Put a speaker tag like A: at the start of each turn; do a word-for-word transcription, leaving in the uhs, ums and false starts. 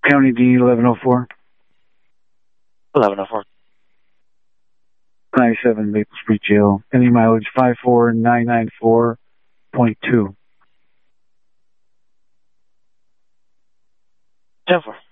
A: County D, eleven oh four.
B: eleven oh four.
A: ninety-seven Maple Street Jail. Any mileage five four nine nine four point two.
B: ten four.